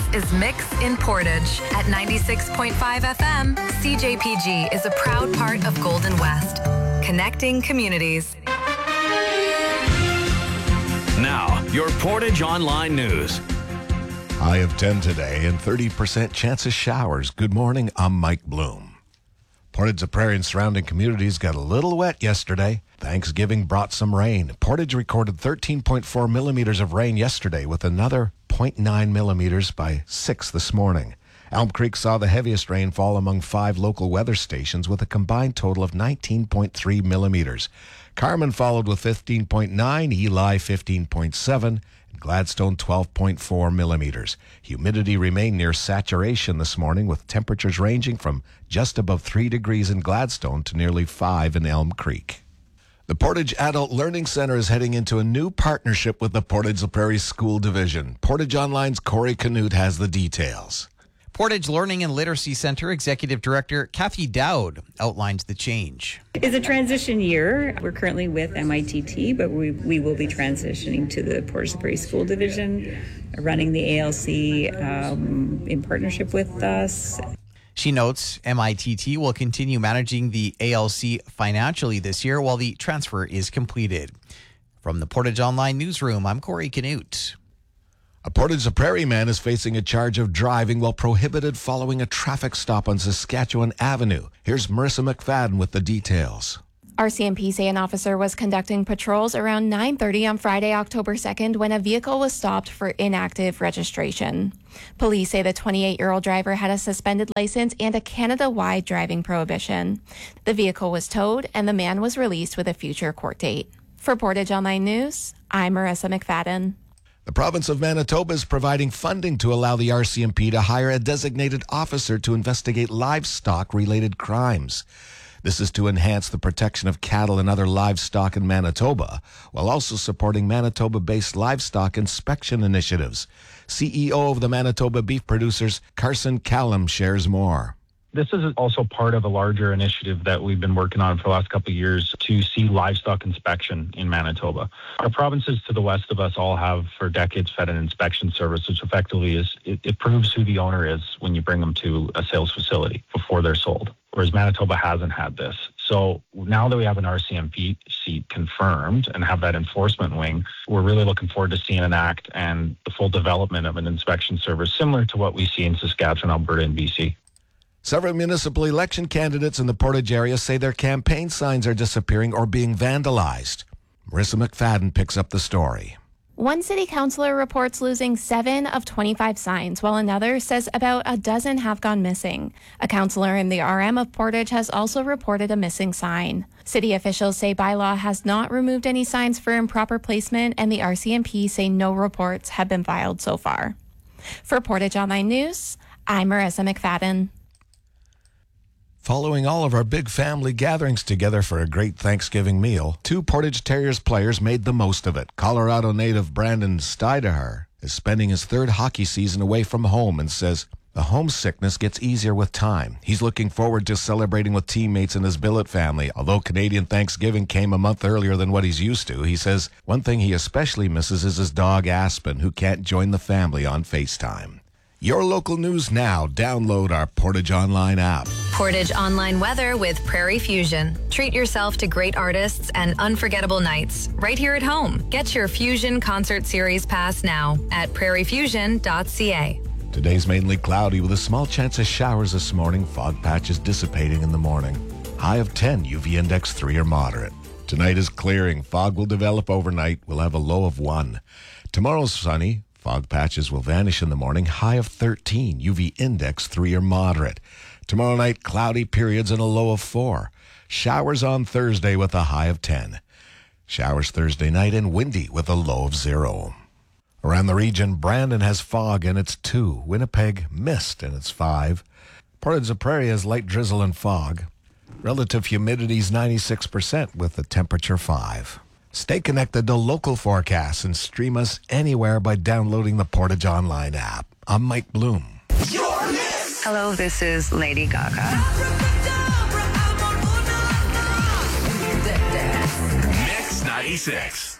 is Mix in Portage. At 96.5 FM, CJPG is a proud part of Golden West, connecting communities. Now, your Portage Online News. High of 10 today and 30% chance of showers. Good morning, I'm Mike Bloom. Portage Prairie and surrounding communities got a little wet yesterday. Thanksgiving brought some rain. Portage recorded 13.4 millimeters of rain yesterday with another 0.9 millimeters by 6 this morning. Elm Creek saw the heaviest rainfall among 5 local weather stations with a combined total of 19.3 millimeters. Carmen followed with 15.9, Eli 15.7, and Gladstone 12.4 millimeters. Humidity remained near saturation this morning with temperatures ranging from just above 3 degrees in Gladstone to nearly 5 in Elm Creek. The Portage Adult Learning Center is heading into a new partnership with the Portage La Prairie School Division. Portage Online's Corey Canute has the details. Portage Learning and Literacy Center Executive Director Kathy Dowd outlines the change. It's a transition year. We're currently with MITT, but we will be transitioning to the Portage La Prairie School Division, running the ALC in partnership with us. She notes MITT will continue managing the ALC financially this year while the transfer is completed. From the Portage Online Newsroom, I'm Corey Canute. A Portage La Prairie man is facing a charge of driving while prohibited following a traffic stop on Saskatchewan Avenue. Here's Marissa McFadden with the details. RCMP say an officer was conducting patrols around 9:30 on Friday, October 2nd, when a vehicle was stopped for inactive registration. Police say the 28-year-old driver had a suspended license and a Canada-wide driving prohibition. The vehicle was towed and the man was released with a future court date. For Portage Online News, I'm Marissa McFadden. The province of Manitoba is providing funding to allow the RCMP to hire a designated officer to investigate livestock-related crimes. This is to enhance the protection of cattle and other livestock in Manitoba, while also supporting Manitoba-based livestock inspection initiatives. CEO of the Manitoba Beef Producers, Carson Callum, shares more. This is also part of a larger initiative that we've been working on for the last couple of years to see livestock inspection in Manitoba. Our provinces to the west of us all have for decades fed an inspection service, which effectively is, it proves who the owner is when you bring them to a sales facility before they're sold, whereas Manitoba hasn't had this. So now that we have an RCMP seat confirmed and have that enforcement wing, we're really looking forward to seeing an act and the full development of an inspection service similar to what we see in Saskatchewan, Alberta, and BC. Several municipal election candidates in the Portage area say their campaign signs are disappearing or being vandalized. Marissa McFadden picks up the story. One city councillor reports losing 7 of 25 signs, while another says about a dozen have gone missing. A councillor in the RM of Portage has also reported a missing sign. City officials say bylaw has not removed any signs for improper placement, and the RCMP say no reports have been filed so far. For Portage Online News, I'm Marissa McFadden. Following all of our big family gatherings together for a great Thanksgiving meal, 2 Portage Terriers players made the most of it. Colorado native Brandon Steidaher is spending his 3rd hockey season away from home and says the homesickness gets easier with time. He's looking forward to celebrating with teammates in his billet family. Although Canadian Thanksgiving came a month earlier than what he's used to, he says one thing he especially misses is his dog Aspen, who can't join the family on FaceTime. Your local news now. Download our Portage Online app. Portage Online weather with Prairie Fusion. Treat yourself to great artists and unforgettable nights right here at home. Get your Fusion Concert Series pass now at prairiefusion.ca. Today's mainly cloudy with a small chance of showers this morning. Fog patches dissipating in the morning. High of 10, UV index 3 or moderate. Tonight is clearing. Fog will develop overnight. We'll have a low of 1. Tomorrow's sunny. Fog patches will vanish in the morning. High of 13, UV index 3 or moderate. Tomorrow night, cloudy periods and a low of 4. Showers on Thursday with a high of 10. Showers Thursday night and windy with a low of 0. Around the region, Brandon has fog and it's 2. Winnipeg, mist and it's 5. Portage La Prairie has light drizzle and fog. Relative humidity is 96% with the temperature 5. Stay connected to local forecasts and stream us anywhere by downloading the Portage Online app. I'm Mike Bloom. Hello, this is Lady Gaga. Mix 96.